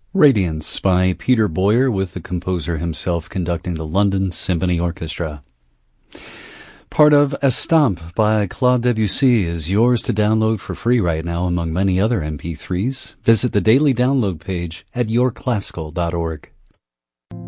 Radiance by Peter Boyer, with the composer himself conducting the London Symphony Orchestra. Part of Estampe by Claude Debussy is yours to download for free right now, among many other MP3s. Visit the daily download page at yourclassical.org.